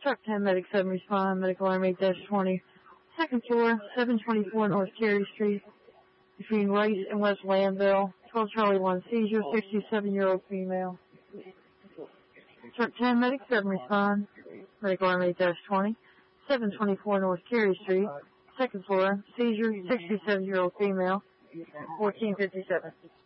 Truck 10, Medic 7 respond, Medical Army 20, second floor, 724 North Cary Street, between Rice and West Landville, 12 Charlie 1 seizure, 67-year-old female. Truck 10, Medic 7 respond, Medical Army 20, 724 North Cary Street, second floor, seizure, 67-year-old female, 1457.